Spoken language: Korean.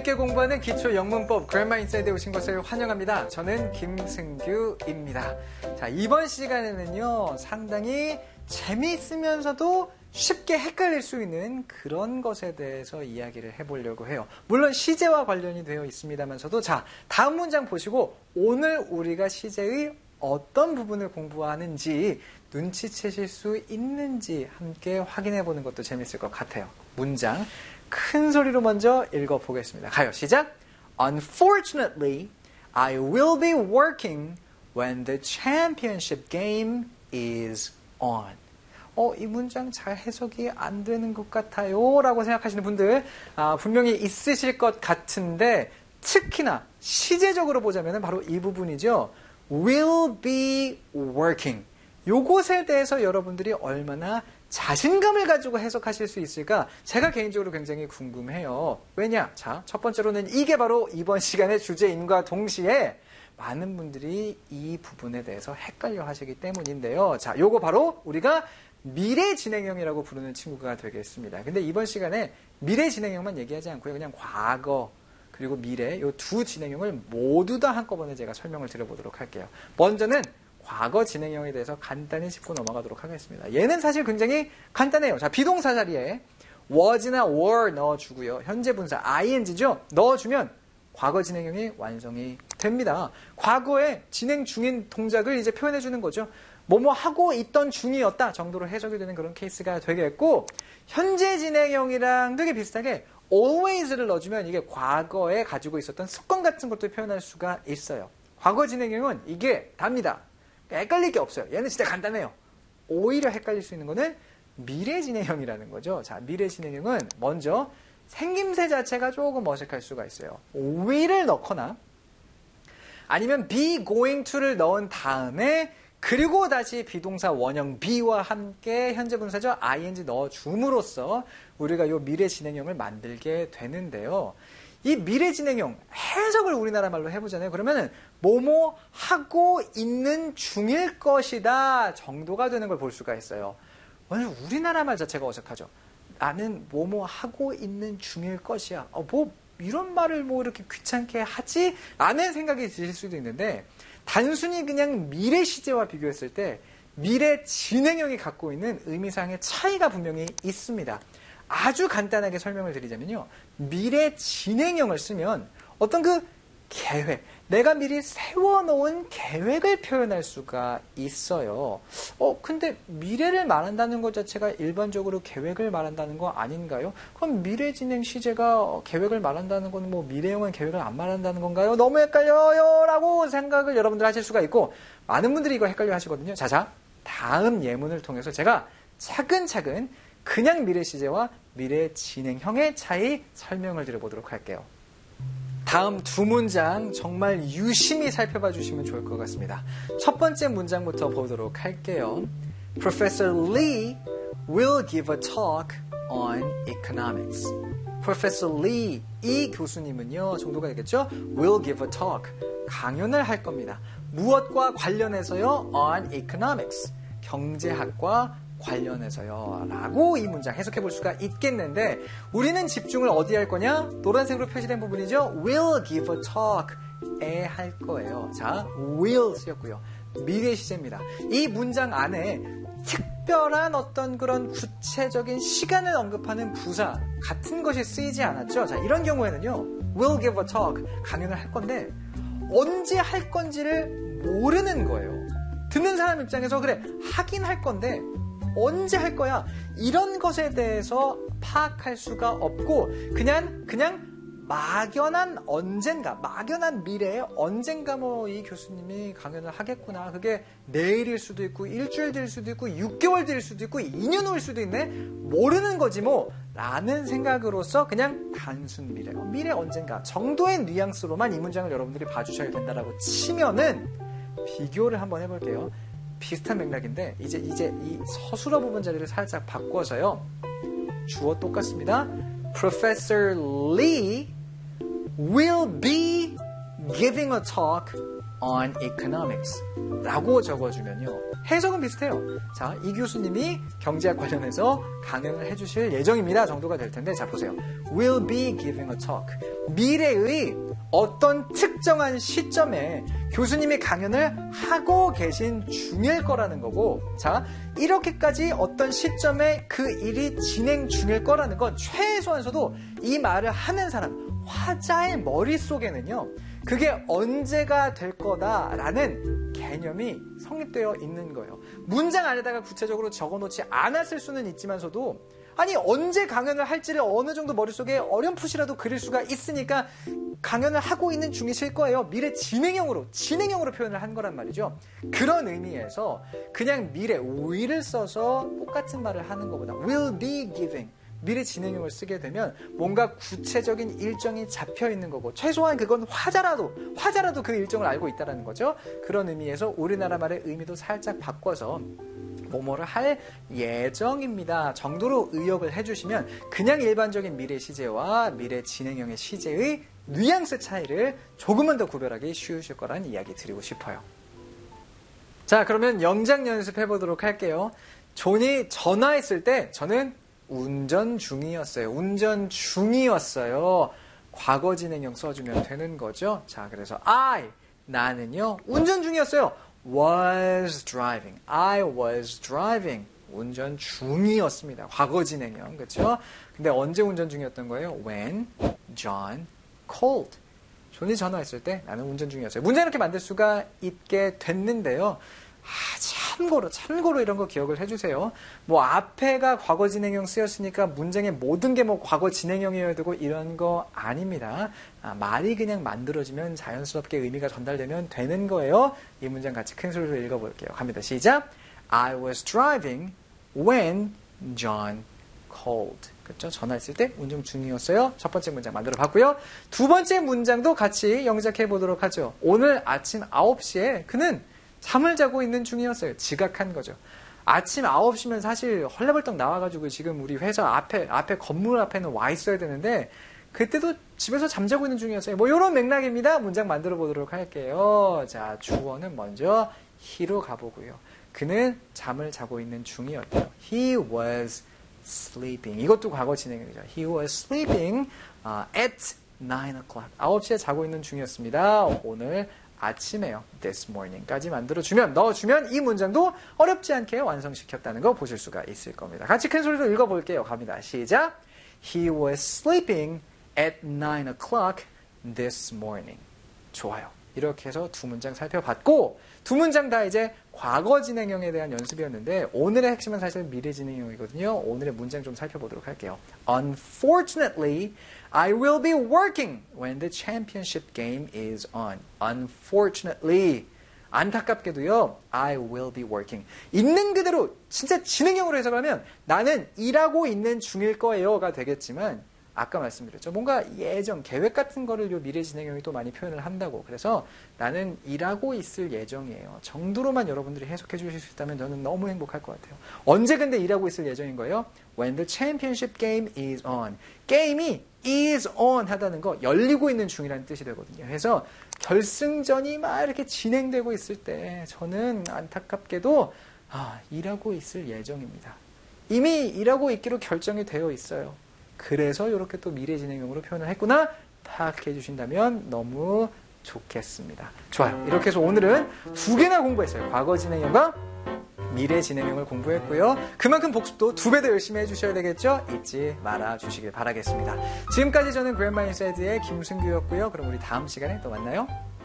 재밌게 공부하는 기초 영문법 그래머 인사이드에 오신 것을 환영합니다. 저는 김승규입니다. 자, 이번 시간에는요, 상당히 재미있으면서도 쉽게 헷갈릴 수 있는 그런 것에 대해서 이야기를 해보려고 해요. 물론 시제와 관련이 되어 있습니다만서도, 자, 다음 문장 보시고 오늘 우리가 시제의 어떤 부분을 공부하는지 눈치채실 수 있는지 함께 확인해 보는 것도 재밌을 것 같아요. 문장 큰 소리로 먼저 읽어보겠습니다. 가요, 시작! Unfortunately, I will be working when the championship game is on. 이 문장 잘 해석이 안 되는 것 같아요 라고 생각하시는 분들 분명히 있으실 것 같은데, 특히나 시제적으로 보자면 바로 이 부분이죠. will be working. 요것에 대해서 여러분들이 얼마나 자신감을 가지고 해석하실 수 있을까? 제가 개인적으로 굉장히 궁금해요. 왜냐? 자, 첫 번째로는 이게 바로 이번 시간의 주제임과 동시에 많은 분들이 이 부분에 대해서 헷갈려 하시기 때문인데요. 자, 요거 바로 우리가 미래 진행형이라고 부르는 친구가 되겠습니다. 근데 이번 시간에 미래 진행형만 얘기하지 않고요. 그냥 과거 그리고 미래 요 두 진행형을 모두 다 한꺼번에 제가 설명을 드려보도록 할게요. 먼저는 과거 진행형에 대해서 간단히 짚고 넘어가도록 하겠습니다. 얘는 사실 굉장히 간단해요. 자, 비동사 자리에 was나 were 넣어주고요. 현재 분사 ing죠. 넣어주면 과거 진행형이 완성이 됩니다. 과거에 진행 중인 동작을 이제 표현해주는 거죠. 뭐뭐 하고 있던 중이었다 정도로 해석이 되는 그런 케이스가 되겠고, 현재 진행형이랑 되게 비슷하게 always를 넣어주면 이게 과거에 가지고 있었던 습관 같은 것도 표현할 수가 있어요. 과거 진행형은 이게 답니다. 헷갈릴 게 없어요. 얘는 진짜 간단해요. 오히려 헷갈릴 수 있는 거는 미래 진행형이라는 거죠. 자, 미래 진행형은 먼저 생김새 자체가 조금 어색할 수가 있어요. will을 넣거나 아니면 be going to를 넣은 다음에 그리고 다시 비동사 원형 be와 함께 현재 분사죠. ing 넣어줌으로써 우리가 이 미래 진행형을 만들게 되는데요. 이 미래 진행형 해석을 우리나라 말로 해보잖아요. 그러면은 뭐뭐 하고 있는 중일 것이다 정도가 되는 걸 볼 수가 있어요. 오늘 우리나라 말 자체가 어색하죠. 나는 뭐뭐 하고 있는 중일 것이야. 뭐 이런 말을 뭐 이렇게 귀찮게 하지? 라는 생각이 드실 수도 있는데, 단순히 그냥 미래 시제와 비교했을 때 미래 진행형이 갖고 있는 의미상의 차이가 분명히 있습니다. 아주 간단하게 설명을 드리자면요. 미래 진행형을 쓰면 어떤 그 계획, 내가 미리 세워놓은 계획을 표현할 수가 있어요. 근데 미래를 말한다는 것 자체가 일반적으로 계획을 말한다는 거 아닌가요? 그럼 미래 진행 시제가 계획을 말한다는 건 뭐 미래형은 계획을 안 말한다는 건가요? 너무 헷갈려요 라고 생각을 여러분들 하실 수가 있고, 많은 분들이 이거 헷갈려 하시거든요. 자, 다음 예문을 통해서 제가 차근차근 그냥 미래 시제와 미래 진행형의 차이 설명을 드려보도록 할게요. 다음 두 문장 정말 유심히 살펴봐 주시면 좋을 것 같습니다. 첫 번째 문장부터 보도록 할게요. Professor Lee will give a talk on economics. Professor Lee, 이 교수님은요, 정도가 되겠죠? will give a talk, 강연을 할 겁니다. 무엇과 관련해서요? on economics, 경제학과 관련해서요 라고 이 문장 해석해 볼 수가 있겠는데, 우리는 집중을 어디 할 거냐? 노란색으로 표시된 부분이죠. will give a talk 에 할 거예요. 자, will 쓰였고요. 미래 시제입니다. 이 문장 안에 특별한 어떤 그런 구체적인 시간을 언급하는 부사 같은 것이 쓰이지 않았죠. 자, 이런 경우에는요, will give a talk, 강연을 할 건데 언제 할 건지를 모르는 거예요. 듣는 사람 입장에서 그래, 하긴 할 건데 언제 할 거야? 이런 것에 대해서 파악할 수가 없고 그냥 막연한 언젠가, 막연한 미래에 언젠가 뭐 이 교수님이 강연을 하겠구나. 그게 내일일 수도 있고 일주일 뒤일 수도 있고 6개월 뒤일 수도 있고 2년 후일 수도 있네. 모르는 거지 뭐 라는 생각으로서 그냥 단순 미래, 미래 언젠가 정도의 뉘앙스로만 이 문장을 여러분들이 봐주셔야 된다라고 치면은, 비교를 한번 해볼게요. 비슷한 맥락인데 이제 이 서술어 부분 자리를 살짝 바꿔서요. 주어 똑같습니다. Professor Lee will be giving a talk on economics 라고 적어주면요. 해석은 비슷해요. 자, 이 교수님이 경제학 관련해서 강연을 해주실 예정입니다 정도가 될 텐데, 자 보세요. will be giving a talk. 미래의 어떤 특정한 시점에 교수님이 강연을 하고 계신 중일 거라는 거고, 자, 이렇게까지 어떤 시점에 그 일이 진행 중일 거라는 건 최소한서도 이 말을 하는 사람, 화자의 머릿속에는요, 그게 언제가 될 거다라는 개념이 성립되어 있는 거예요. 문장 안에다가 구체적으로 적어놓지 않았을 수는 있지만서도, 아니 언제 강연을 할지를 어느 정도 머릿속에 어렴풋이라도 그릴 수가 있으니까 강연을 하고 있는 중이실 거예요. 미래 진행형으로 표현을 한 거란 말이죠. 그런 의미에서 그냥 미래 will을 써서 똑같은 말을 하는 것보다 will be giving, 미래 진행형을 쓰게 되면 뭔가 구체적인 일정이 잡혀 있는 거고, 최소한 그건 화자라도 그 일정을 알고 있다는 거죠. 그런 의미에서 우리나라 말의 의미도 살짝 바꿔서 뭐뭐를 할 예정입니다 정도로 의역을 해주시면 그냥 일반적인 미래 시제와 미래 진행형의 시제의 뉘앙스 차이를 조금만 더 구별하기 쉬우실 거라는 이야기 드리고 싶어요. 자, 그러면 영작 연습해 보도록 할게요. 존이 전화했을 때 저는 운전 중이었어요. 과거 진행형 써주면 되는 거죠. 자, 그래서 나는요 운전 중이었어요. was driving. I was driving. 운전 중이었습니다. 과거 진행형, 그렇죠? 근데 언제 운전 중이었던 거예요? When John called. 존이 전화했을 때 나는 운전 중이었어요. 문장 이렇게 만들 수가 있게 됐는데요. 참고로 이런 거 기억을 해주세요. 뭐 앞에가 과거 진행형 쓰였으니까 문장의 모든 게 뭐 과거 진행형이어야 되고 이런 거 아닙니다. 말이 그냥 만들어지면 자연스럽게 의미가 전달되면 되는 거예요. 이 문장 같이 큰 소리로 읽어볼게요. 갑니다. 시작. I was driving when John called. 그렇죠? 전화했을 때 운전 중이었어요. 첫 번째 문장 만들어 봤고요. 두 번째 문장도 같이 영작해 보도록 하죠. 오늘 아침 9시에 그는 잠을 자고 있는 중이었어요. 지각한 거죠. 아침 9시면 사실 헐레벌떡 나와가지고 지금 우리 회사 앞에 건물 앞에는 와 있어야 되는데 그때도 집에서 잠자고 있는 중이었어요. 뭐 이런 맥락입니다. 문장 만들어 보도록 할게요. 자, 주어는 먼저 he로 가보고요. 그는 잠을 자고 있는 중이었대요. He was sleeping. 이것도 과거 진행형이죠. He was sleeping at 9 o'clock. 9시에 자고 있는 중이었습니다. 오늘 아침에요. This morning까지 넣어주면 이 문장도 어렵지 않게 완성시켰다는 거 보실 수가 있을 겁니다. 같이 큰 소리로 읽어볼게요. 갑니다. 시작. He was sleeping at 9 o'clock this morning. 좋아요. 이렇게 해서 두 문장 살펴봤고, 두 문장 다 이제 과거 진행형에 대한 연습이었는데 오늘의 핵심은 사실 미래 진행형이거든요. 오늘의 문장 좀 살펴보도록 할게요. Unfortunately, I will be working when the championship game is on. Unfortunately, 안타깝게도요. I will be working. 있는 그대로 진짜 진행형으로 해석을 하면 나는 일하고 있는 중일 거예요가 되겠지만, 아까 말씀드렸죠. 뭔가 예정, 계획 같은 거를 요 미래 진행형이 또 많이 표현을 한다고. 그래서 나는 일하고 있을 예정이에요. 정도로만 여러분들이 해석해 주실 수 있다면 저는 너무 행복할 것 같아요. 언제 근데 일하고 있을 예정인 거예요? When the championship game is on. 게임이 is on 하다는 거 열리고 있는 중이라는 뜻이 되거든요. 그래서 결승전이 막 이렇게 진행되고 있을 때 저는 안타깝게도 일하고 있을 예정입니다. 이미 일하고 있기로 결정이 되어 있어요. 그래서 이렇게 또 미래 진행형으로 표현을 했구나 파악해 주신다면 너무 좋겠습니다. 좋아요. 이렇게 해서 오늘은 두 개나 공부했어요. 과거 진행형과 미래 진행형을 공부했고요. 그만큼 복습도 2배 더 열심히 해주셔야 되겠죠? 잊지 말아 주시길 바라겠습니다. 지금까지 저는 그랜마 인사이드의 김승규였고요. 그럼 우리 다음 시간에 또 만나요.